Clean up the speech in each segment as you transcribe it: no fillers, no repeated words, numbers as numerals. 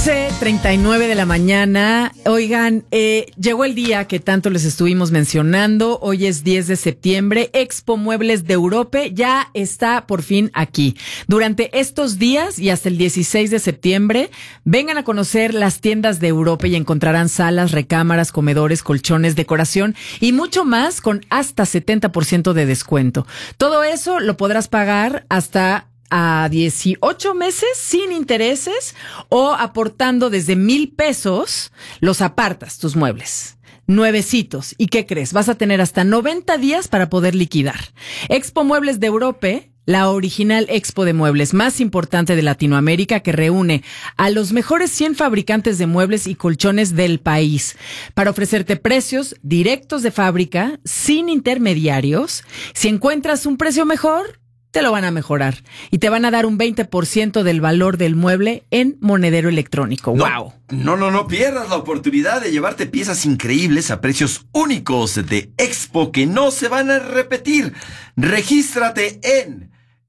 11:39 de la mañana. Oigan, llegó el día que tanto les estuvimos mencionando. Hoy es 10 de septiembre. Expo Muebles de Europe ya está por fin aquí. Durante estos días y hasta el 16 de septiembre, vengan a conocer las tiendas de Europe y encontrarán salas, recámaras, comedores, colchones, decoración y mucho más con hasta 70% de descuento. Todo eso lo podrás pagar hasta a 18 meses sin intereses o aportando desde 1,000 pesos, los apartas tus muebles. Nuevecitos. ¿Y qué crees? Vas a tener hasta 90 días para poder liquidar. Expo Muebles de Europe, la original expo de muebles más importante de Latinoamérica, que reúne a los mejores 100 fabricantes de muebles y colchones del país para ofrecerte precios directos de fábrica, sin intermediarios. Si encuentras un precio mejor, te lo van a mejorar y te van a dar un 20% del valor del mueble en monedero electrónico. ¡Wow! No pierdas la oportunidad de llevarte piezas increíbles a precios únicos de Expo que no se van a repetir. Regístrate en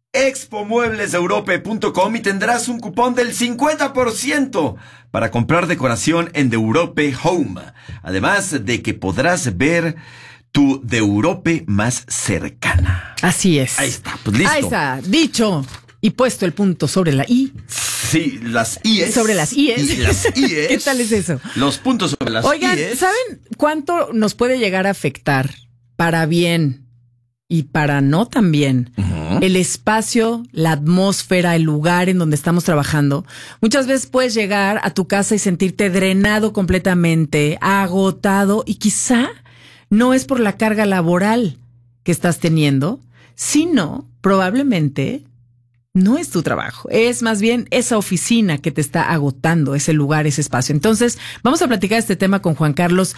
expomuebleseurope.com y tendrás un cupón del 50% para comprar decoración en The Europe Home. Además de que podrás ver tu de Europe más cercana. Así es. Ahí está, pues listo. Ahí está, dicho y puesto el punto sobre la I. Sí, las IES. Sobre las IES. Las IES. ¿Qué tal es eso? Los puntos sobre las Oigan, IES. ¿saben cuánto nos puede llegar a afectar para bien y para no tan bien? El espacio, la atmósfera, el lugar en donde estamos trabajando. Muchas veces puedes llegar a tu casa y sentirte drenado completamente, agotado, y quizá no es por la carga laboral que estás teniendo, sino probablemente no es tu trabajo. Es más bien esa oficina que te está agotando, ese lugar, ese espacio. Entonces, vamos a platicar este tema con Juan Carlos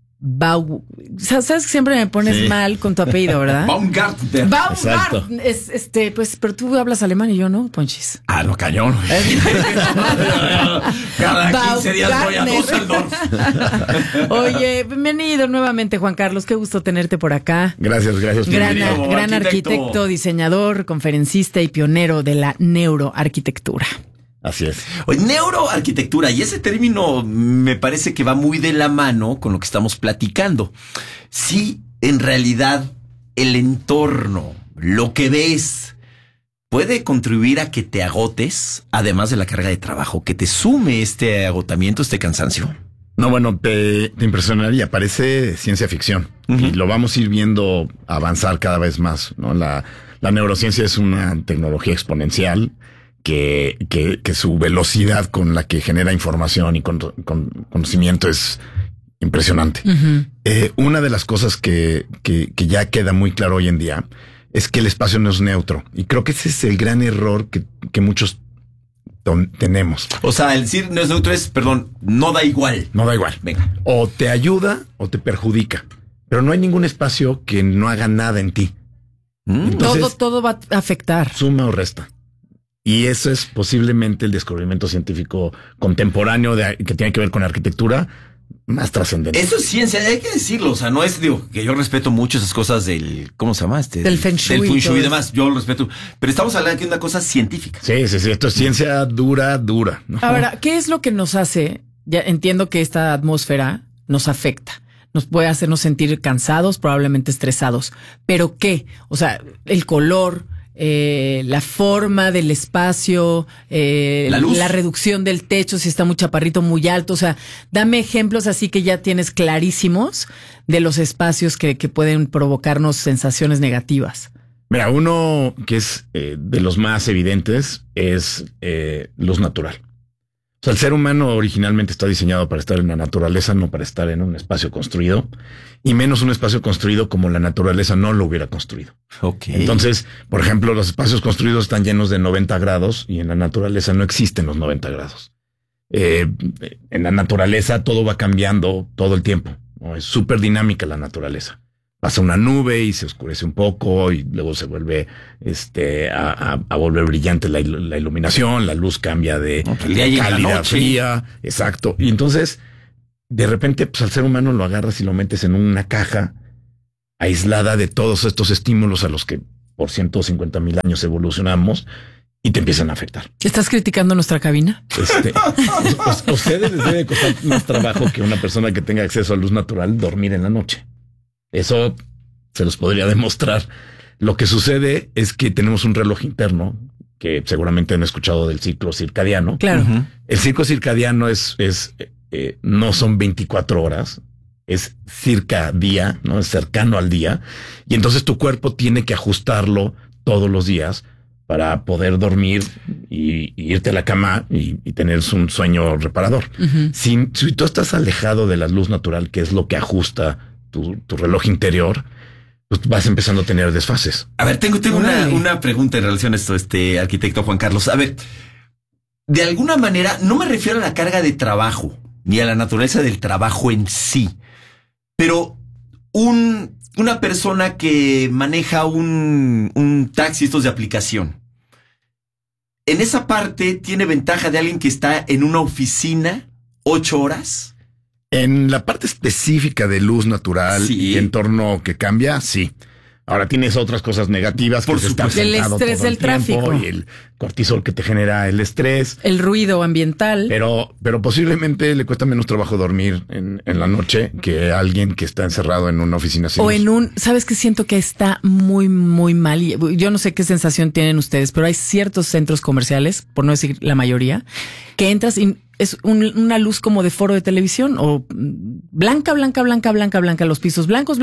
Sabes que siempre me pones mal con tu apellido, ¿verdad? Baumgartner. Baumgartner. Pues, pero tú hablas alemán y yo no, Ponchis. Ah, no, cañón. Cada 15 días voy a Düsseldorf. Oye, bienvenido nuevamente, Juan Carlos. Qué gusto tenerte por acá. Gracias. Gran arquitecto, diseñador, conferencista y pionero de la neuroarquitectura. Así es. Oye, neuroarquitectura, y ese término me parece que va muy de la mano con lo que estamos platicando. Sí, en realidad, el entorno, lo que ves, puede contribuir a que te agotes, además de la carga de trabajo, que te sume este agotamiento, este cansancio. No, bueno, te impresionaría, parece ciencia ficción. Y lo vamos a ir viendo avanzar cada vez más, ¿no? La neurociencia es una tecnología exponencial que su velocidad con la que genera información y con conocimiento es impresionante. Una de las cosas que ya queda muy claro hoy en día es que el espacio no es neutro. Y creo que ese es el gran error que muchos tenemos. O sea, el decir no es neutro es, no da igual. No da igual. Venga. O te ayuda o te perjudica. Pero no hay ningún espacio que no haga nada en ti. Entonces, todo va a afectar. Suma o resta. Y eso es posiblemente el descubrimiento científico contemporáneo que tiene que ver con la arquitectura más trascendente. Eso es ciencia, hay que decirlo. O sea, no es, que yo respeto mucho esas cosas del, ¿cómo se llama? Del Feng Shui. Del Feng Shui y demás, yo lo respeto. Pero estamos hablando de una cosa científica. Sí, esto es ciencia dura, ¿no? Ahora, ¿qué es lo que nos hace? Ya entiendo que esta atmósfera nos afecta. Nos puede hacernos sentir cansados, probablemente estresados. ¿Pero qué? O sea, el color, la forma del espacio, la luz, la reducción del techo, si está muy chaparrito, muy alto. O sea, dame ejemplos así que ya tienes clarísimos de los espacios que pueden provocarnos sensaciones negativas. Mira, uno que es de los más evidentes es luz natural. O sea, el ser humano originalmente está diseñado para estar en la naturaleza, no para estar en un espacio construido, y menos un espacio construido como la naturaleza no lo hubiera construido. Okay. Entonces, por ejemplo, los espacios construidos están llenos de 90 grados y en la naturaleza no existen los 90 grados. En la naturaleza todo va cambiando todo el tiempo, ¿no? Es súper dinámica la naturaleza. Pasa una nube y se oscurece un poco y luego se vuelve a volver brillante la iluminación, la luz cambia de cálida a fría, exacto. Y entonces, de repente, pues al ser humano lo agarras y lo metes en una caja aislada de todos estos estímulos a los que por 150,000 años evolucionamos, y te empiezan a afectar. ¿Estás criticando nuestra cabina? A ustedes les debe costar más trabajo que una persona que tenga acceso a luz natural dormir en la noche. Eso se los podría demostrar. Lo que sucede es que tenemos un reloj interno que seguramente han escuchado del ciclo circadiano. Claro. El ciclo circadiano no son 24 horas, es circadía, ¿no? Es cercano al día. Y entonces tu cuerpo tiene que ajustarlo todos los días para poder dormir y irte a la cama y tener un sueño reparador. Si tú estás alejado de la luz natural, que es lo que ajusta tu reloj interior, pues vas empezando a tener desfases. A ver, tengo una pregunta en relación a esto, arquitecto Juan Carlos. A ver, de alguna manera, no me refiero a la carga de trabajo, ni a la naturaleza del trabajo en sí, pero una persona que maneja un taxi, estos de aplicación, en esa parte tiene ventaja de alguien que está en una oficina 8 horas. En la parte específica de luz natural y entorno que cambia, sí. Ahora tienes otras cosas negativas, por supuesto. El estrés del tráfico y el cortisol que te genera el estrés, el ruido ambiental. Pero posiblemente le cuesta menos trabajo dormir en la noche que a alguien que está encerrado en una oficina. O ¿sabes qué? Siento que está muy, muy mal. Y yo no sé qué sensación tienen ustedes, pero hay ciertos centros comerciales, por no decir la mayoría, que entras y es una luz como de foro de televisión o blanca, los pisos blancos.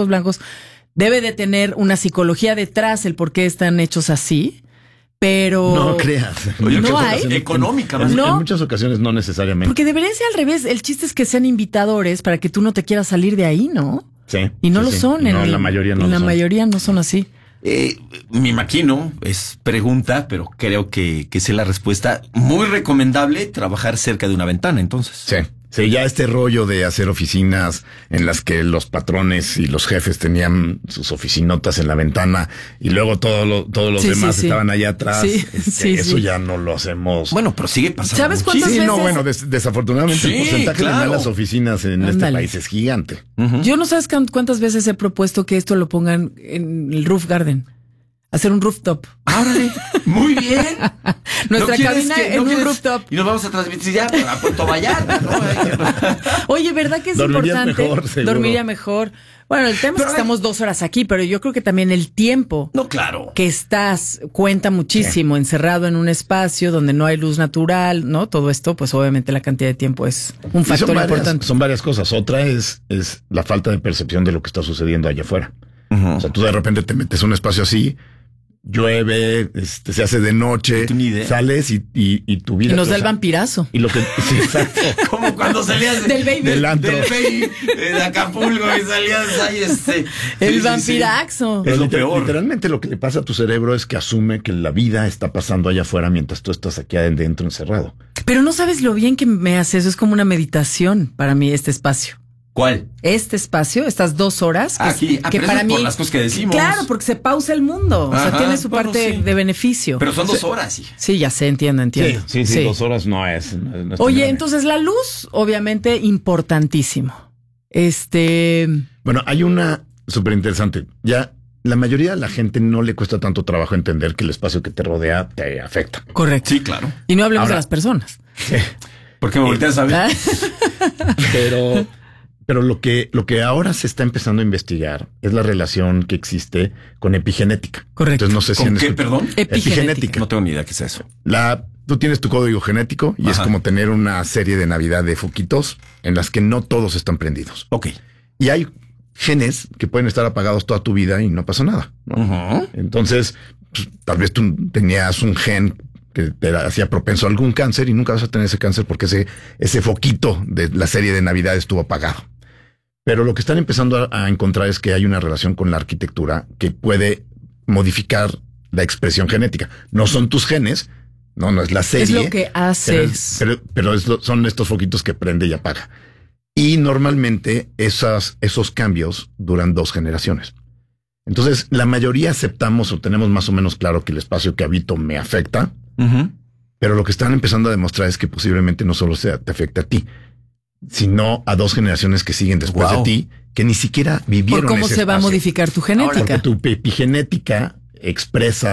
Debe de tener una psicología detrás el por qué están hechos así, pero... No creas. No hay. Económica. En muchas ocasiones no necesariamente. Porque debería ser al revés. El chiste es que sean invitadores para que tú no te quieras salir de ahí, ¿no? Sí. Y no lo son. No, la mayoría no. La mayoría no son así. Me imagino, es pregunta, pero creo que sé la respuesta. Muy recomendable trabajar cerca de una ventana, entonces. Sí. Sí, ya este rollo de hacer oficinas en las que los patrones y los jefes tenían sus oficinotas en la ventana y luego todos los demás estaban allá atrás. Eso ya no lo hacemos. Bueno, pero sigue pasando. ¿Sabes cuántas veces? Sí, no, bueno, desafortunadamente el porcentaje de malas oficinas en este país es gigante. Yo no sabes cuántas veces he propuesto que esto lo pongan en el roof garden. Hacer un rooftop. ¡Órale! Muy bien. Nuestra cabina en un rooftop. Y nos vamos a transmitir ya a Puerto Vallarta, ¿no? Oye, ¿verdad que es importante? Dormiría mejor. Bueno, el tema es que estamos 2 horas aquí, pero yo creo que también el tiempo. No, claro. Que estás cuenta muchísimo, encerrado en un espacio donde no hay luz natural, ¿no? Todo esto, pues obviamente la cantidad de tiempo es un factor importante. Son varias cosas. Otra es la falta de percepción de lo que está sucediendo allá afuera. O sea, tú de repente te metes en un espacio así, llueve, se hace de noche, sales y tu vida. Y nos da el vampirazo. Y lo que sí, exacto. Como cuando salías del antro. Del baby de Acapulco y salías ahí el vampirazo. Es lo peor. Literalmente lo que le pasa a tu cerebro es que asume que la vida está pasando allá afuera mientras tú estás aquí adentro encerrado. Pero no sabes lo bien que me hace eso. Es como una meditación para mí este espacio. ¿Cuál? Este espacio, estas 2 horas. Que para mí, por las cosas que decimos. Claro, porque se pausa el mundo. O sea, tiene su parte de beneficio. Pero son 2 horas, sí. Sí, ya sé, entiendo. Sí, 2 horas no es. Oye, entonces la luz, obviamente, importantísimo. Bueno, hay una súper interesante. Ya la mayoría de la gente no le cuesta tanto trabajo entender que el espacio que te rodea te afecta. Correcto. Sí, claro. Y no hablemos de las personas. Sí. Porque me volteas a ver. Pero lo que ahora se está empezando a investigar es la relación que existe con epigenética. Correcto. Entonces no sé ¿Con qué, perdón? Epigenética. No tengo ni idea qué es eso. Tú tienes tu código genético y es como tener una serie de Navidad de foquitos en las que no todos están prendidos. Ok. Y hay genes que pueden estar apagados toda tu vida y no pasa nada, ¿no? Entonces, pues, tal vez tú tenías un gen que te hacía propenso a algún cáncer y nunca vas a tener ese cáncer porque ese foquito de la serie de Navidad estuvo apagado. Pero lo que están empezando a encontrar es que hay una relación con la arquitectura que puede modificar la expresión genética. No son tus genes, no es la serie. Es lo que haces. Pero son estos foquitos que prende y apaga. Y normalmente esos cambios duran 2 generaciones. Entonces, la mayoría aceptamos o tenemos más o menos claro que el espacio que habito me afecta, pero lo que están empezando a demostrar es que posiblemente no solo te afecta a ti, sino a 2 generaciones que siguen después de ti, que ni siquiera vivieron ese espacio. ¿Por cómo se va a modificar tu genética? Porque tu epigenética expresa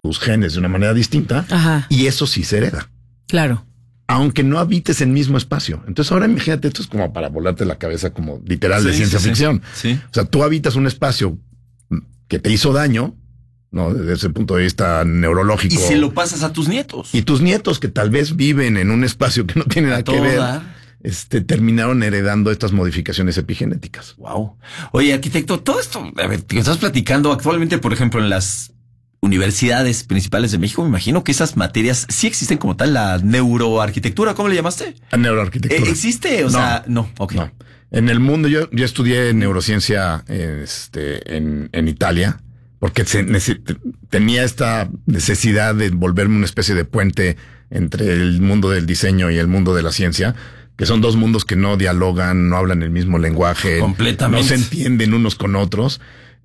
tus genes de una manera distinta. Ajá. Y eso sí se hereda. Claro. Aunque no habites el mismo espacio. Entonces ahora imagínate, esto es como para volarte la cabeza como literal de ciencia ficción. Sí. O sea, tú habitas un espacio que te hizo daño, ¿no? Desde ese punto de vista neurológico. Y se lo pasas a tus nietos. Y tus nietos que tal vez viven en un espacio que no tiene nada que ver, terminaron heredando estas modificaciones epigenéticas. Wow. Oye, arquitecto, todo esto, a ver, que estás platicando actualmente, por ejemplo, en las universidades principales de México, me imagino que esas materias sí existen como tal, la neuroarquitectura, ¿cómo le llamaste? La neuroarquitectura. ¿Existe? O sea, no. Ok. No. En el mundo, yo estudié neurociencia en Italia, porque tenía esta necesidad de volverme una especie de puente entre el mundo del diseño y el mundo de la ciencia, que son dos mundos que no dialogan, no hablan el mismo lenguaje. Completamente. No se entienden unos con otros.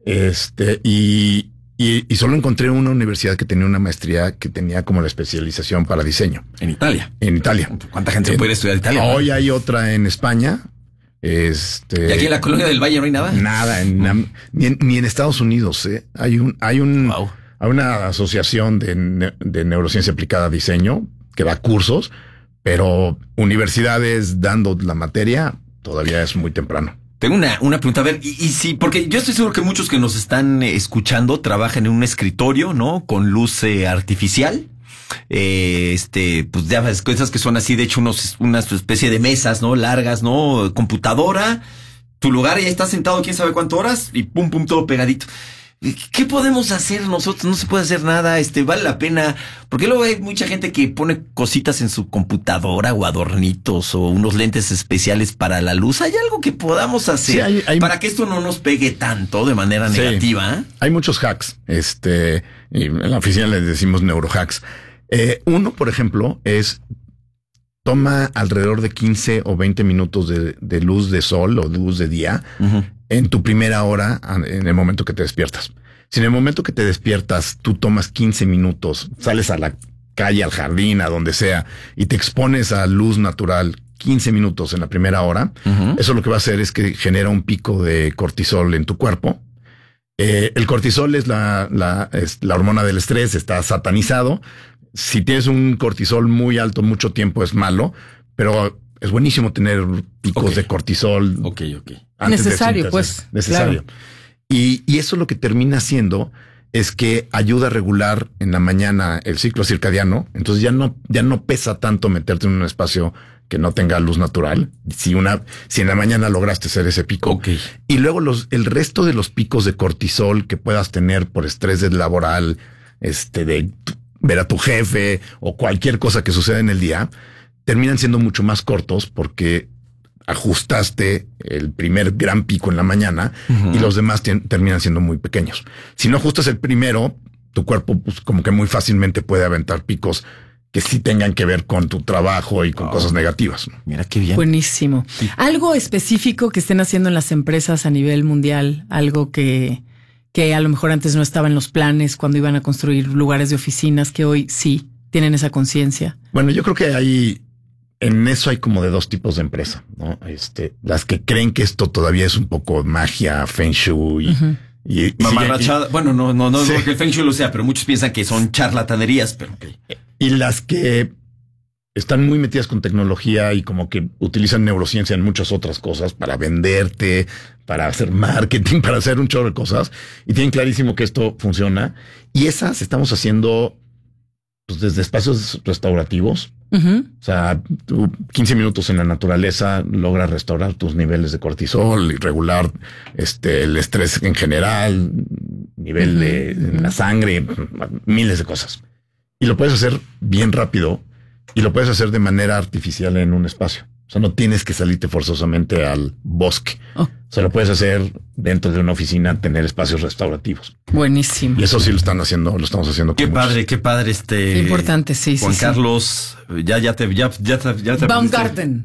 Y solo encontré una universidad que tenía una maestría que tenía como la especialización para diseño. En Italia. En Italia. ¿Cuánta gente puede estudiar Italia? Hoy hay otra en España. ¿Y aquí en la Colonia del Valle no hay nada? Nada, ni en Estados Unidos. Hay una asociación de neurociencia aplicada a diseño que da cursos, pero universidades dando la materia todavía es muy temprano. Tengo una pregunta, a ver, y sí, porque yo estoy seguro que muchos que nos están escuchando trabajan en un escritorio, ¿no? Con luz artificial. Pues ya ves, cosas que son así, de hecho, una especie de mesas, ¿no? Largas, ¿no? Computadora, tu lugar, y ahí estás sentado quién sabe cuántas horas, y pum, todo pegadito. ¿Qué podemos hacer nosotros? No se puede hacer nada, vale la pena, porque luego hay mucha gente que pone cositas en su computadora o adornitos o unos lentes especiales para la luz. ¿Hay algo que podamos hacer para que esto no nos pegue tanto de manera negativa? Hay muchos hacks, y en la oficina les decimos neurohacks. Uno, por ejemplo, es toma alrededor de 15 o 20 minutos de luz de sol o luz de día en tu primera hora, en el momento que te despiertas. Si en el momento que te despiertas tú tomas 15 minutos, sales a la calle, al jardín, a donde sea, y te expones a luz natural 15 minutos en la primera hora, eso lo que va a hacer es que genera un pico de cortisol en tu cuerpo. El cortisol es la hormona del estrés, está satanizado. Si tienes un cortisol muy alto mucho tiempo es malo, pero es buenísimo tener picos de cortisol. Ok. Necesario, pues. Necesario. Claro. Y eso lo que termina haciendo es que ayuda a regular en la mañana el ciclo circadiano. Entonces ya no pesa tanto meterte en un espacio que no tenga luz natural. Si en la mañana lograste hacer ese pico. Okay. Y luego el resto de los picos de cortisol que puedas tener por estrés laboral, de ver a tu jefe o cualquier cosa que suceda en el día, terminan siendo mucho más cortos porque ajustaste el primer gran pico en la mañana y los demás terminan siendo muy pequeños. Si no ajustas el primero, tu cuerpo pues, como que muy fácilmente puede aventar picos que sí tengan que ver con tu trabajo y con cosas negativas. Mira qué bien. Buenísimo. Sí. ¿Algo específico que estén haciendo en las empresas a nivel mundial? Algo que a lo mejor antes no estaba en los planes cuando iban a construir lugares de oficinas, que hoy sí tienen esa conciencia. Bueno, yo creo que en eso hay como de dos tipos de empresa, ¿no? Las que creen que esto todavía es un poco magia, feng shui y mamarrachada. Bueno, no, sí. Porque el feng shui lo sea, pero muchos piensan que son charlatanerías, pero y las que están muy metidas con tecnología y como que utilizan neurociencia en muchas otras cosas para venderte, para hacer marketing, para hacer un chorro de cosas y tienen clarísimo que esto funciona. Y esas estamos haciendo pues, desde espacios restaurativos. O sea, tú 15 minutos en la naturaleza logras restaurar tus niveles de cortisol y regular el estrés en general, nivel de la sangre, miles de cosas. Y lo puedes hacer bien rápido y lo puedes hacer de manera artificial en un espacio. O sea, no tienes que salirte forzosamente al bosque. O sea, lo puedes hacer dentro de una oficina, tener espacios restaurativos. Buenísimo. Y eso sí lo estamos haciendo. Qué padre. Importante, sí. Juan Carlos, ya te Baumgarten.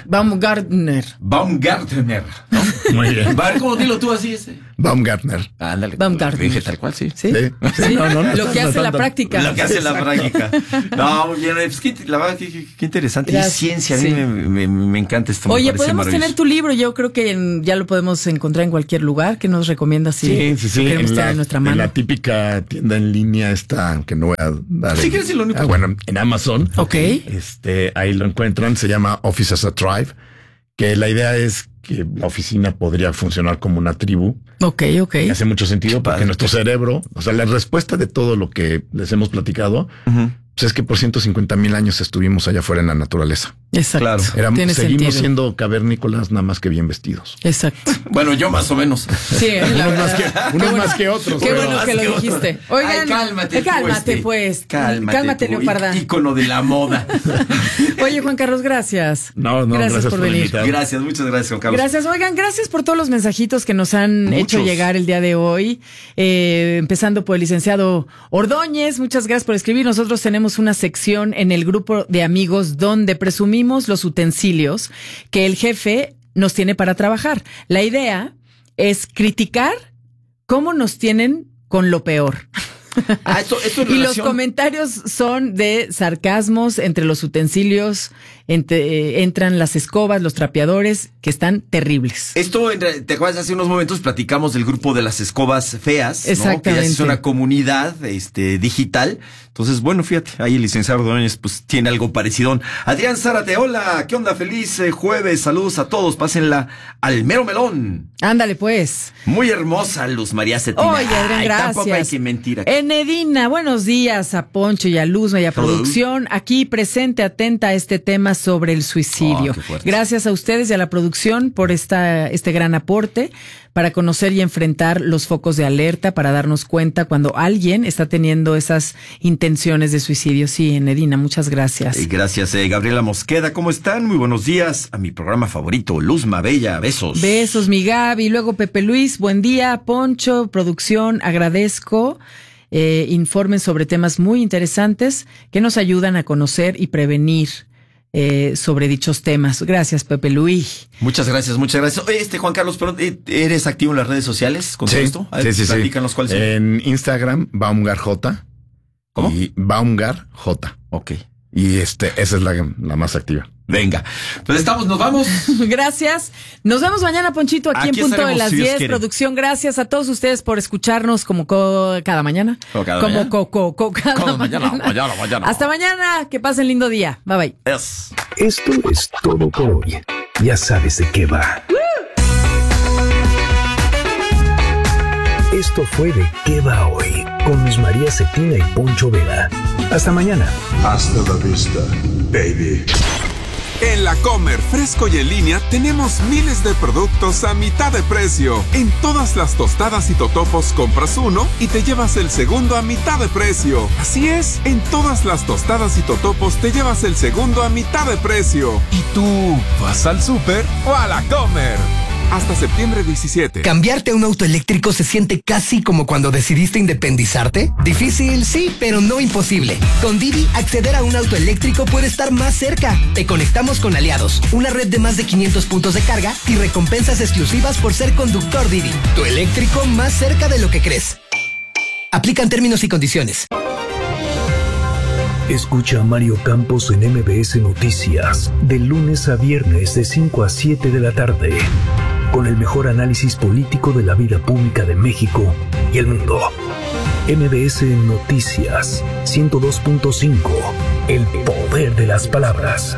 Baumgartner. Baumgartner, ¿no? Muy bien. Va a ver cómo dilo tú así Baumgartner. Ándale. Baumgartner. Dije tal cual, sí. ¿Sí? Sí. No, Lo que hace la tanto. práctica. Lo que hace la práctica. No, muy bien. Pues, la verdad, qué interesante. Gracias. Y ciencia, a mí Sí. me encanta esto. Oye, me parece podemos tener maravilloso. tu libro. Yo creo que ya lo podemos encontrar en cualquier lugar. ¿Qué nos recomiendas? Si queremos tener en nuestra mano. En la típica tienda en línea está, que no voy a dar. Sí, quieres decirlo, no. Bueno, en Amazon. Ok. Ahí lo encuentran. Se llama Office as a Tribe, que la idea es que la oficina podría funcionar como una tribu. Ok. Y hace mucho sentido porque Padre. nuestro cerebro, o sea, la respuesta de todo lo que les hemos platicado, pues es que por 150,000 años estuvimos allá afuera en la naturaleza. Exacto. Claro. Tiene Seguimos sentido. siendo cavernícolas, nada más que bien vestidos. Exacto. Bueno, yo más o menos. Sí, la Unos más verdad. unos más que otros. Qué pero- bueno que lo dijiste. Oigan, Ay, cálmate, pues. Cálmate, Cálmate, tú, Leoparda. ícono de la moda. Oye, Juan Carlos, gracias. No, gracias por venir. invitarme. Gracias, muchas gracias, Juan Carlos. Gracias, oigan, gracias por todos los mensajitos que nos han Muchos. hecho llegar el día de hoy. Empezando por el licenciado Ordóñez, muchas gracias por escribir. Nosotros tenemos una sección en el grupo de amigos donde presumimos los utensilios que el jefe nos tiene para trabajar. La idea es criticar cómo nos tienen con lo peor. Esto en Y los relación- comentarios son de sarcasmos entre los utensilios, entran las escobas, los trapeadores, que están terribles. Esto, ¿te acuerdas? Hace unos momentos platicamos del grupo de las escobas feas, ¿no? Exactamente. Que ya es una comunidad digital. Entonces, bueno, fíjate, ahí el licenciado Ordóñez pues tiene algo parecido. Adrián Zárate, hola, ¿qué onda? Feliz jueves, saludos a todos, pásenla al mero melón. Ándale, pues. Muy hermosa Luz María Cetina. Oye, Adrián, Ay, tampoco hay gracias. que mentir. Enedina, buenos días a Poncho y a Luzma y a Hello. producción. Aquí presente, atenta a este tema sobre el suicidio. Oh, qué fuerte. Gracias a ustedes y a la producción por este gran aporte para conocer y enfrentar los focos de alerta, para darnos cuenta cuando alguien está teniendo esas intenciones de suicidio. Sí, Enedina, muchas gracias. Gracias, Gabriela Mosqueda, ¿cómo están? Muy buenos días a mi programa favorito, Luzma Bella, besos. Besos, mi Gaby. Luego Pepe Luis, buen día. Poncho, producción, agradezco. Informen sobre temas muy interesantes que nos ayudan a conocer y prevenir sobre dichos temas. Gracias, Pepe Luis. Muchas gracias, muchas gracias. Oye, Juan Carlos, pero ¿eres activo en las redes sociales con todo esto? A ver, Sí. platícanos cuáles son. En Instagram, BaumgarJ. ¿Cómo? Y BaumgarJ. Ok. Y esa es la más activa. Venga, pues nos vamos. Gracias. Nos vemos mañana, Ponchito, aquí Aquí en punto de estaremos, las si Dios 10. quiere. Producción, gracias a todos ustedes por escucharnos como cada mañana. Como cada como mañana. cada Como mañana. mañana. Hasta mañana. Que pasen lindo día. Bye bye. Yes. Esto es todo por hoy. Ya sabes de qué va. Esto fue De Qué Va Hoy, con Luz María Cetina y Poncho Vera. Hasta mañana. Hasta la vista, baby. En La Comer, fresco y en línea, tenemos miles de productos a mitad de precio. En todas las tostadas y totopos compras uno y te llevas el segundo a mitad de precio. Así es, en todas las tostadas y totopos te llevas el segundo a mitad de precio. ¿Y tú vas al súper o a La Comer? Hasta septiembre 17. ¿Cambiarte a un auto eléctrico se siente casi como cuando decidiste independizarte? Difícil, sí, pero no imposible. Con Didi, acceder a un auto eléctrico puede estar más cerca. Te conectamos con Aliados, una red de más de 500 puntos de carga y recompensas exclusivas por ser conductor Didi. Tu eléctrico más cerca de lo que crees. Aplican términos y condiciones. Escucha a Mario Campos en MBS Noticias, de lunes a viernes de 5 a 7 de la tarde, con el mejor análisis político de la vida pública de México y el mundo. MBS Noticias 102.5, el poder de las palabras.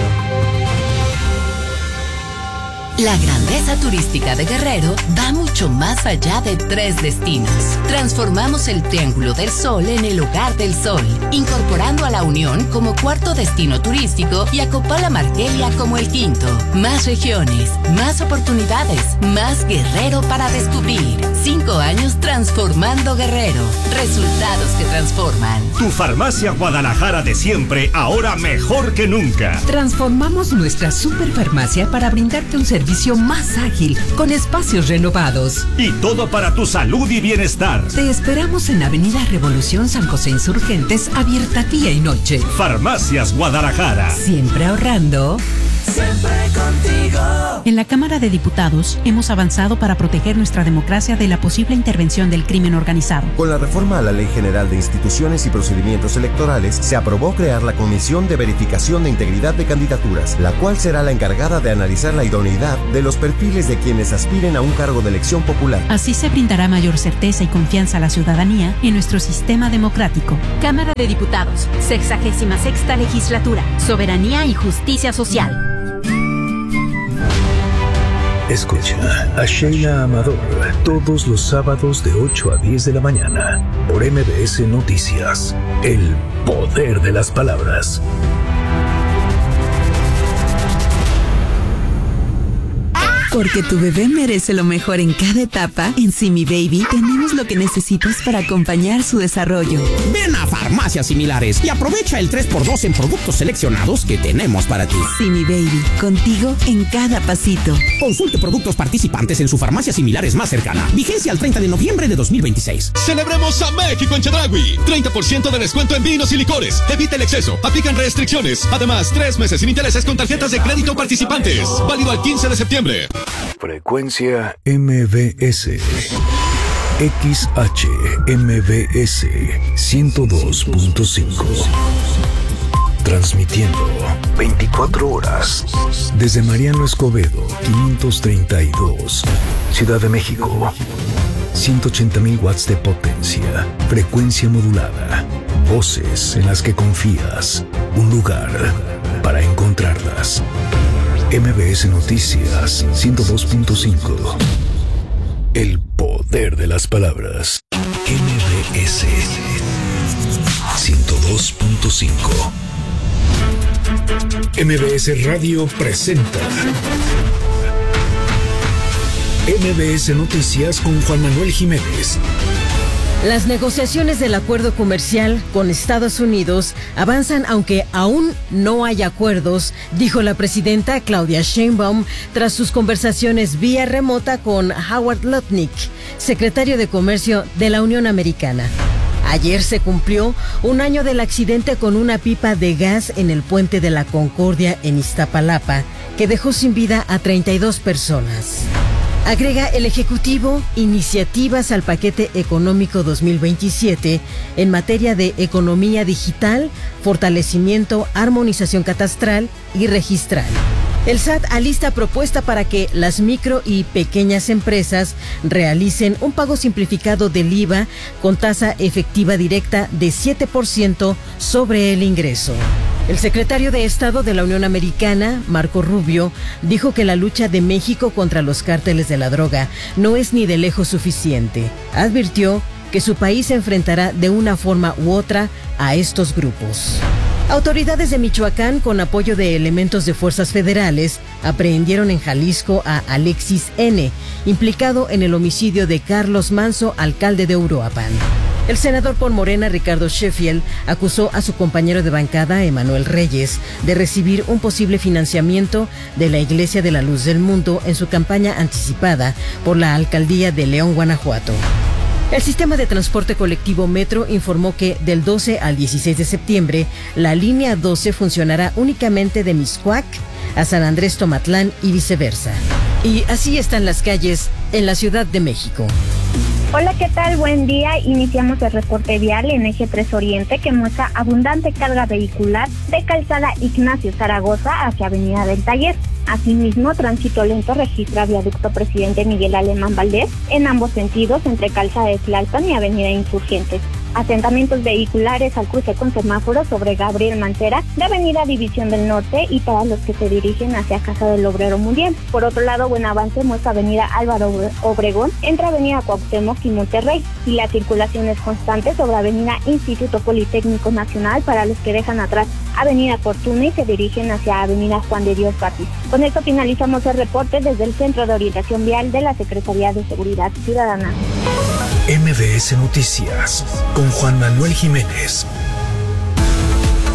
La grandeza turística de Guerrero va mucho más allá de 3 destinos. Transformamos el Triángulo del Sol en el Hogar del Sol, incorporando a La Unión como 4º destino turístico y a Copala Margelia como el 5º. Más regiones, más oportunidades, más Guerrero para descubrir. 5 años transformando Guerrero. Resultados que transforman. Tu farmacia Guadalajara de siempre, ahora mejor que nunca. Transformamos nuestra superfarmacia para brindarte un servicio más ágil, con espacios renovados. Y todo para tu salud y bienestar. Te esperamos en Avenida Revolución San José Insurgentes, abierta día y noche. Farmacias Guadalajara. Siempre ahorrando. Siempre con En la Cámara de Diputados hemos avanzado para proteger nuestra democracia de la posible intervención del crimen organizado. Con la reforma a la Ley General de Instituciones y Procedimientos Electorales, se aprobó crear la Comisión de Verificación de Integridad de Candidaturas, la cual será la encargada de analizar la idoneidad de los perfiles de quienes aspiren a un cargo de elección popular. Así se brindará mayor certeza y confianza a la ciudadanía en nuestro sistema democrático. Cámara de Diputados, 66ª Legislatura, Soberanía y Justicia Social. Escucha a Sheila Amador todos los sábados de 8 a 10 de la mañana por MBS Noticias. El poder de las palabras. Porque tu bebé merece lo mejor en cada etapa, en Simi Baby tenemos lo que necesitas para acompañar su desarrollo. Ven a Farmacias Similares y aprovecha el 3x2 en productos seleccionados que tenemos para ti. Simi Baby, contigo en cada pasito. Consulte productos participantes en su farmacia Similares más cercana. Vigencia al 30 de noviembre de 2026. Celebremos a México en Chedraui. 30% de descuento en vinos y licores. Evita el exceso. Aplican restricciones. Además, 3 meses sin intereses con tarjetas de crédito participantes. Válido al 15 de septiembre. Frecuencia MBS. XHMBS 102.5. Transmitiendo 24 horas desde Mariano Escobedo 532, Ciudad de México. 180,000 watts de potencia. Frecuencia modulada. Voces en las que confías. Un lugar para encontrarlas. MBS Noticias 102.5. El poder de las palabras. MBS 102.5. MBS Radio presenta MBS Noticias con Juan Manuel Jiménez. Las negociaciones del acuerdo comercial con Estados Unidos avanzan aunque aún no hay acuerdos, dijo la presidenta Claudia Sheinbaum tras sus conversaciones vía remota con Howard Lutnick, secretario de Comercio de la Unión Americana. Ayer se cumplió un año del accidente con una pipa de gas en el Puente de la Concordia en Iztapalapa, que dejó sin vida a 32 personas. Agrega el Ejecutivo iniciativas al paquete económico 2027 en materia de economía digital, fortalecimiento, armonización catastral y registral. El SAT alista propuesta para que las micro y pequeñas empresas realicen un pago simplificado del IVA con tasa efectiva directa de 7% sobre el ingreso. El secretario de Estado de la Unión Americana, Marco Rubio, dijo que la lucha de México contra los cárteles de la droga no es ni de lejos suficiente. Advirtió que su país se enfrentará de una forma u otra a estos grupos. Autoridades de Michoacán, con apoyo de elementos de fuerzas federales, aprehendieron en Jalisco a Alexis N., implicado en el homicidio de Carlos Manso, alcalde de Uruapan. El senador por Morena, Ricardo Sheffield, acusó a su compañero de bancada, Emanuel Reyes, de recibir un posible financiamiento de la Iglesia de la Luz del Mundo en su campaña anticipada por la alcaldía de León, Guanajuato. El sistema de transporte colectivo Metro informó que del 12 al 16 de septiembre, la línea 12 funcionará únicamente de Mixcoac a San Andrés Tomatlán y viceversa. Y así están las calles en la Ciudad de México. Hola, ¿qué tal? Buen día. Iniciamos el reporte vial en Eje 3 Oriente, que muestra abundante carga vehicular de Calzada Ignacio Zaragoza hacia Avenida del Taller. Asimismo, tránsito lento registra viaducto Presidente Miguel Alemán Valdés en ambos sentidos entre Calzada de Tlalpan y Avenida Insurgentes. Asentamientos vehiculares al cruce con semáforo sobre Gabriel Mancera de Avenida División del Norte y para los que se dirigen hacia Casa del Obrero Mundial. Por otro lado, buen avance muestra Avenida Álvaro Obregón entre Avenida Cuauhtémoc y Monterrey, y la circulación es constante sobre Avenida Instituto Politécnico Nacional para los que dejan atrás Avenida Fortuna y se dirigen hacia Avenida Juan de Dios Pati. Con esto finalizamos el reporte desde el Centro de Orientación Vial de la Secretaría de Seguridad Ciudadana. MBS Noticias con Juan Manuel Jiménez.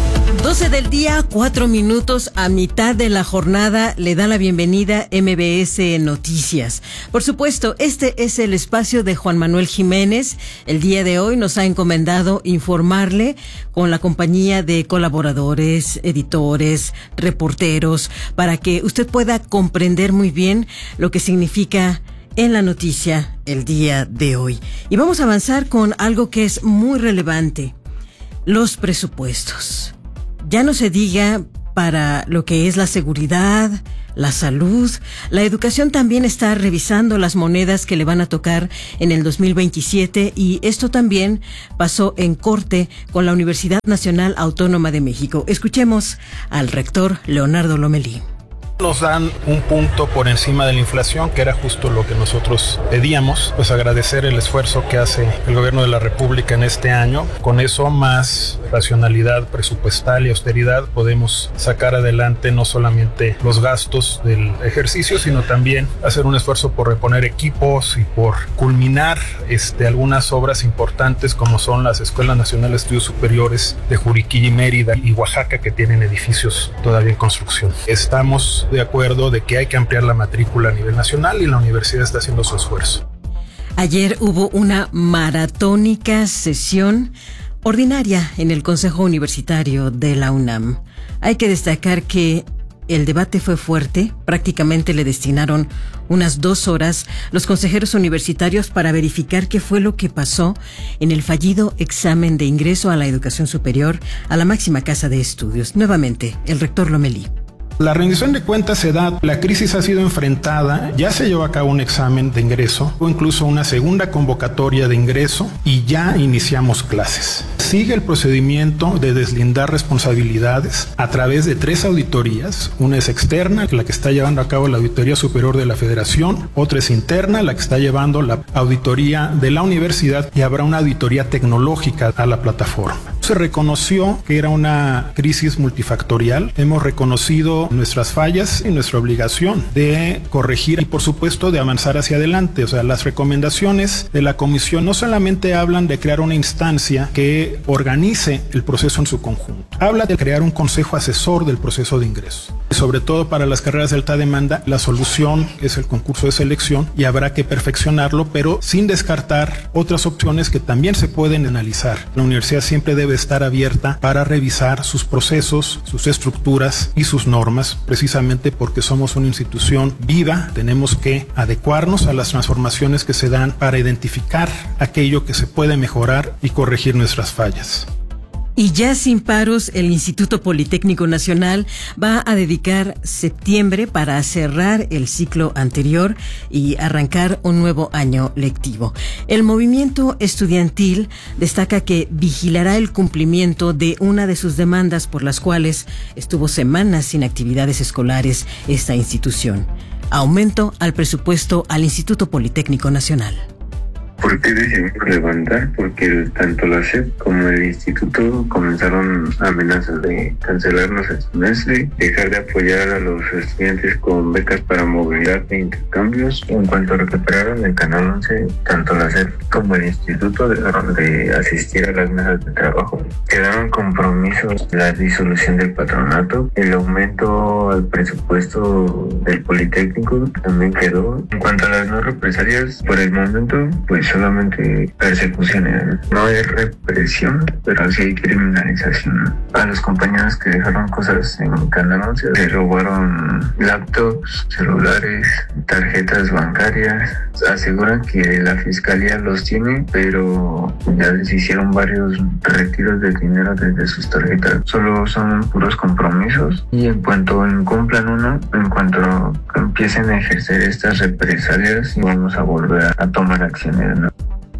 12 del día, 4 minutos, a mitad de la jornada, le da la bienvenida MBS Noticias. Por supuesto, este es el espacio de Juan Manuel Jiménez. El día de hoy nos ha encomendado informarle con la compañía de colaboradores, editores, reporteros, para que usted pueda comprender muy bien lo que significa en la noticia el día de hoy. Y vamos a avanzar con algo que es muy relevante: los presupuestos. Ya no se diga para lo que es la seguridad, la salud. La educación también está revisando las monedas que le van a tocar en el 2027, y esto también pasó en corte con la Universidad Nacional Autónoma de México. Escuchemos al rector Leonardo Lomelí. Nos dan un punto por encima de la inflación, que era justo lo que nosotros pedíamos. Pues agradecer el esfuerzo que hace el gobierno de la República en este año. Con eso, más racionalidad presupuestal y austeridad, podemos sacar adelante no solamente los gastos del ejercicio, sino también hacer un esfuerzo por reponer equipos y por culminar algunas obras importantes, como son las Escuelas Nacionales de Estudios Superiores de Juriquilla y Mérida y Oaxaca, que tienen edificios todavía en construcción. Estamos de acuerdo de que hay que ampliar la matrícula a nivel nacional, y la universidad está haciendo su esfuerzo. Ayer hubo una maratónica sesión ordinaria en el Consejo Universitario de la UNAM. Hay que destacar que el debate fue fuerte. Prácticamente le destinaron unas 2 horas los consejeros universitarios para verificar qué fue lo que pasó en el fallido examen de ingreso a la educación superior a la máxima casa de estudios. Nuevamente, el rector Lomelí. La rendición de cuentas se da, la crisis ha sido enfrentada, ya se llevó a cabo un examen de ingreso o incluso una segunda convocatoria de ingreso, y ya iniciamos clases. Sigue el procedimiento de deslindar responsabilidades a través de 3 auditorías. Una es externa, la que está llevando a cabo la Auditoría Superior de la Federación; otra es interna, la que está llevando la auditoría de la universidad, y habrá una auditoría tecnológica a la plataforma. Se reconoció que era una crisis multifactorial. Hemos reconocido nuestras fallas y nuestra obligación de corregir y, por supuesto, de avanzar hacia adelante. O sea, las recomendaciones de la comisión no solamente hablan de crear una instancia que organice el proceso en su conjunto. Habla de crear un consejo asesor del proceso de ingreso. Sobre todo para las carreras de alta demanda, la solución es el concurso de selección, y habrá que perfeccionarlo, pero sin descartar otras opciones que también se pueden analizar. La universidad siempre debe estar abierta para revisar sus procesos, sus estructuras y sus normas, precisamente porque somos una institución viva. Tenemos que adecuarnos a las transformaciones que se dan para identificar aquello que se puede mejorar y corregir nuestras fallas. Y ya sin paros, el Instituto Politécnico Nacional va a dedicar septiembre para cerrar el ciclo anterior y arrancar un nuevo año lectivo. El movimiento estudiantil destaca que vigilará el cumplimiento de una de sus demandas, por las cuales estuvo semanas sin actividades escolares esta institución: aumento al presupuesto al Instituto Politécnico Nacional. ¿Por qué decidimos levantar? Porque tanto la SEP como el instituto comenzaron amenazas de cancelarnos el semestre, dejar de apoyar a los estudiantes con becas para movilidad e intercambios. En cuanto recuperaron el Canal 11, tanto la SEP como el instituto dejaron de asistir a las mesas de trabajo. Quedaron compromisos: la disolución del patronato, el aumento al presupuesto del Politécnico también quedó. En cuanto a las no represalias, por el momento, pues solamente persecuciones. No hay represión, pero sí hay criminalización. A los compañeros que dejaron cosas en Canal 11, se robaron laptops, celulares, tarjetas bancarias. Aseguran que la fiscalía los tiene, pero ya les hicieron varios retiros de dinero desde sus tarjetas. Solo son puros compromisos, y en cuanto incumplan uno, en cuanto empiecen a ejercer estas represalias, vamos a volver a tomar acciones, ¿no?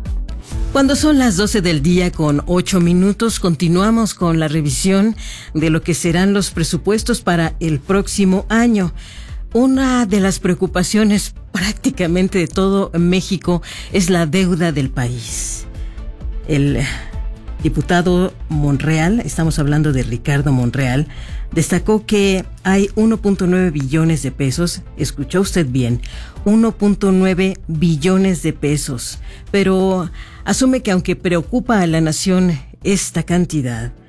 Cuando son las 12 del día con 8 minutos, continuamos con la revisión de lo que serán los presupuestos para el próximo año. Una de las preocupaciones prácticamente de todo México es la deuda del país. El diputado Monreal, estamos hablando de Ricardo Monreal, destacó que hay 1.9 billones de pesos, escuchó usted bien, 1.9 billones de pesos, pero asume que aunque preocupa a la nación esta cantidad,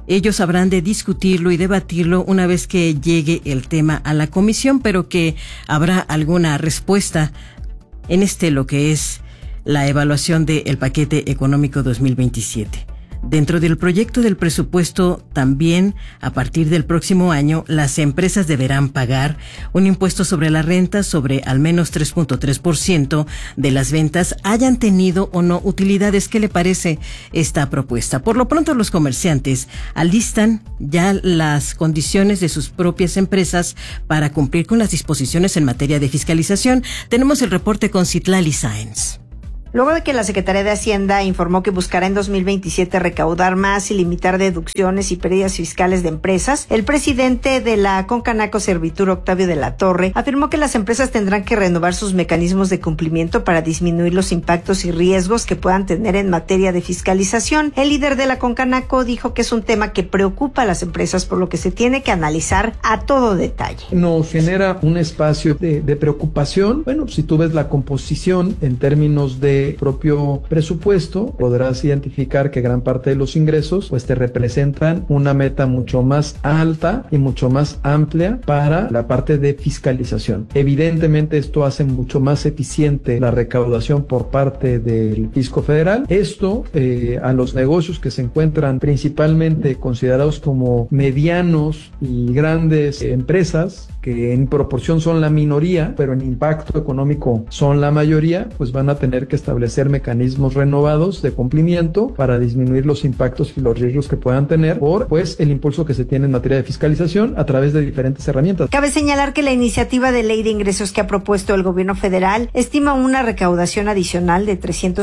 ellos habrán de discutirlo y debatirlo una vez que llegue el tema a la comisión, pero que habrá alguna respuesta en lo que es la evaluación del paquete económico 2027. Dentro del proyecto del presupuesto, también, a partir del próximo año, las empresas deberán pagar un impuesto sobre la renta sobre al menos 3.3% de las ventas, hayan tenido o no utilidades. ¿Qué le parece esta propuesta? Por lo pronto, los comerciantes alistan ya las condiciones de sus propias empresas para cumplir con las disposiciones en materia de fiscalización. Tenemos el reporte con Citlali Sáenz. Luego de que la Secretaría de Hacienda informó que buscará en 2027 recaudar más y limitar deducciones y pérdidas fiscales de empresas, el presidente de la Concanaco Servitur, Octavio de la Torre, afirmó que las empresas tendrán que renovar sus mecanismos de cumplimiento para disminuir los impactos y riesgos que puedan tener en materia de fiscalización. El líder de la Concanaco dijo que es un tema que preocupa a las empresas, por lo que se tiene que analizar a todo detalle. Nos genera un espacio de preocupación. Bueno, si tú ves la composición en términos de propio presupuesto, podrás identificar que gran parte de los ingresos pues te representan una meta mucho más alta y mucho más amplia para la parte de fiscalización. Evidentemente esto hace mucho más eficiente la recaudación por parte del fisco federal. Esto a los negocios que se encuentran principalmente considerados como medianos y grandes empresas, que en proporción son la minoría, pero en impacto económico son la mayoría, pues van a tener que establecer mecanismos renovados de cumplimiento para disminuir los impactos y los riesgos que puedan tener por el impulso que se tiene en materia de fiscalización a través de diferentes herramientas. Cabe señalar que la iniciativa de ley de ingresos que ha propuesto el gobierno federal estima una recaudación adicional de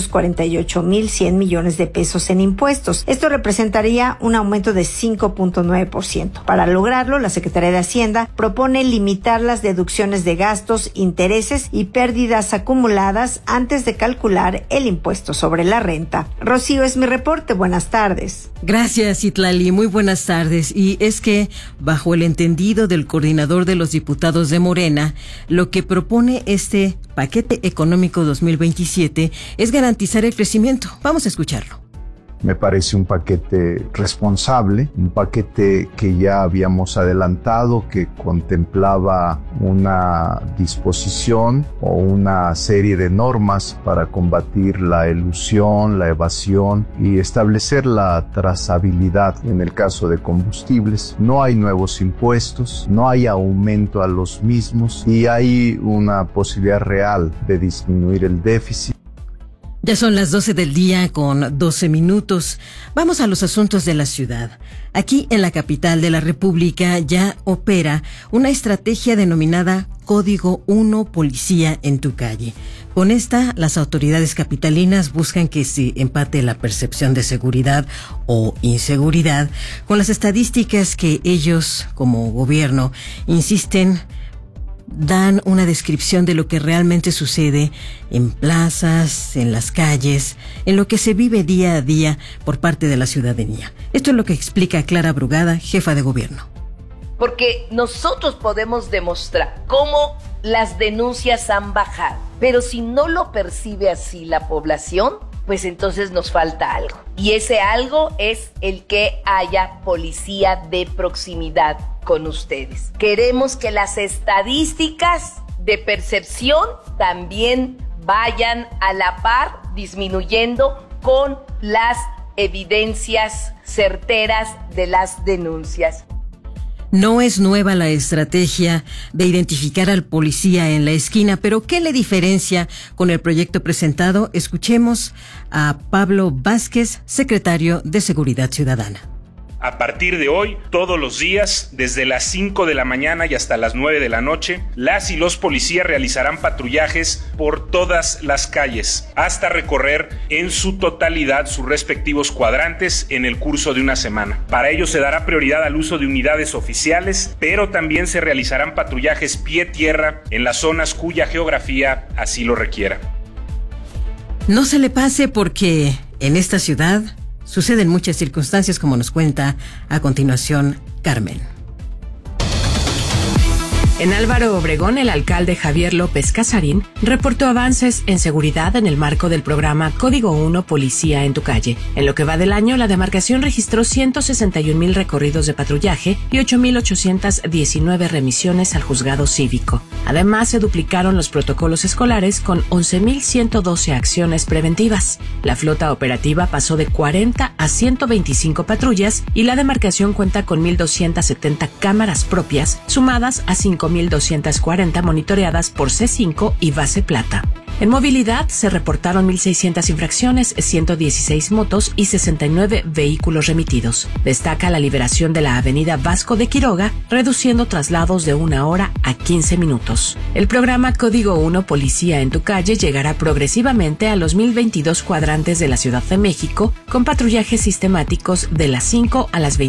348,100 millones de pesos en impuestos. Esto representaría un aumento de 5.9%. Para lograrlo, la Secretaría de Hacienda propone limitar las deducciones de gastos, intereses y pérdidas acumuladas antes de calcular el impuesto sobre la renta. Rocío, es mi reporte. Buenas tardes. Gracias, Citlali. Muy buenas tardes. Y es que, bajo el entendido del coordinador de los diputados de Morena, lo que propone este paquete económico 2027 es garantizar el crecimiento. Vamos a escucharlo. Me parece un paquete responsable, un paquete que ya habíamos adelantado, que contemplaba una disposición o una serie de normas para combatir la elusión, la evasión y establecer la trazabilidad en el caso de combustibles. No hay nuevos impuestos, no hay aumento a los mismos y hay una posibilidad real de disminuir el déficit. Ya son las 12 del día con 12 minutos. Vamos a los asuntos de la ciudad. Aquí en la capital de la República ya opera una estrategia denominada Código 1 Policía en tu calle. Con esta, las autoridades capitalinas buscan que se empate la percepción de seguridad o inseguridad con las estadísticas que ellos, como gobierno, insisten dan una descripción de lo que realmente sucede en plazas, en las calles, en lo que se vive día a día por parte de la ciudadanía. Esto es lo que explica Clara Brugada, jefa de gobierno. Porque nosotros podemos demostrar cómo las denuncias han bajado, pero si no lo percibe así la población, pues entonces nos falta algo. Y ese algo es el que haya policía de proximidad con ustedes. Queremos que las estadísticas de percepción también vayan a la par, disminuyendo con las evidencias certeras de las denuncias. No es nueva la estrategia de identificar al policía en la esquina, pero ¿qué le diferencia con el proyecto presentado? Escuchemos a Pablo Vázquez, secretario de Seguridad Ciudadana. A partir de hoy, todos los días, desde las 5 de la mañana y hasta las 9 de la noche, las y los policías realizarán patrullajes por todas las calles, hasta recorrer en su totalidad sus respectivos cuadrantes en el curso de una semana. Para ello se dará prioridad al uso de unidades oficiales, pero también se realizarán patrullajes pie-tierra en las zonas cuya geografía así lo requiera. No se le pase porque en esta ciudad suceden muchas circunstancias, como nos cuenta a continuación Carmen. En Álvaro Obregón, el alcalde Javier López Casarín reportó avances en seguridad en el marco del programa Código 1 Policía en tu Calle. En lo que va del año, la demarcación registró 161,000 recorridos de patrullaje y 8,819 remisiones al juzgado cívico. Además, se duplicaron los protocolos escolares con 11,112 acciones preventivas. La flota operativa pasó de 40 a 125 patrullas y la demarcación cuenta con 1,270 cámaras propias, sumadas a 5,240 monitoreadas por C5 y Base Plata. En movilidad se reportaron 1,600 infracciones, 116 motos y 69 vehículos remitidos. Destaca la liberación de la avenida Vasco de Quiroga, reduciendo traslados de 1 hora a 15 minutos. El programa Código 1 Policía en tu Calle llegará progresivamente a los 1,022 cuadrantes de la Ciudad de México, con patrullajes sistemáticos de las 5 a las 20